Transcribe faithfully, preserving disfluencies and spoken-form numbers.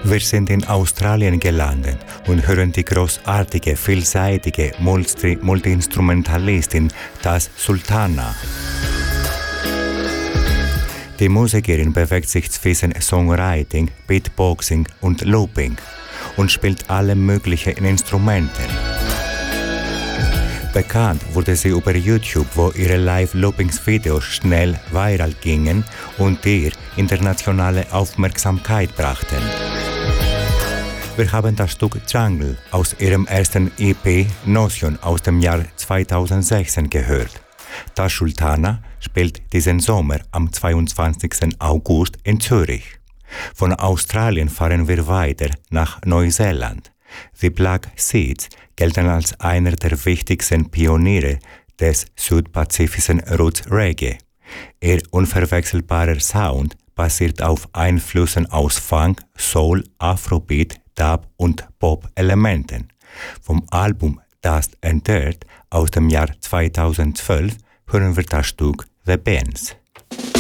Wir sind in Australien gelandet und hören die großartige, vielseitige Multi- Multi-Instrumentalistin Taz Sultana. Die Musikerin bewegt sich zwischen Songwriting, Beatboxing und Looping und spielt alle möglichen Instrumente. Bekannt wurde sie über YouTube, wo ihre Live-Loopings-Videos schnell viral gingen und ihr internationale Aufmerksamkeit brachten. Wir haben das Stück Jungle aus ihrem ersten E P Notion aus dem Jahr zweitausendsechzehn gehört. Taz Sultana spielt diesen Sommer am zweiundzwanzigsten August in Zürich. Von Australien fahren wir weiter nach Neuseeland. The Black Seeds gelten als einer der wichtigsten Pioniere des südpazifischen Roots Reggae. Ihr unverwechselbarer Sound basiert auf Einflüssen aus Funk, Soul, Afrobeat, Dub und Pop-Elementen. Vom Album Dust and Dirt aus dem Jahr zweitausendzwölf hören wir das Stück The Bands.